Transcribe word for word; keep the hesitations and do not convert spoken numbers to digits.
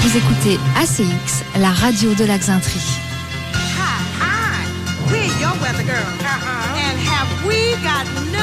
Vous écoutez A C X, la radio de la Xainterie. Hi, hi, we're your weather girl. Uh-huh. And have we got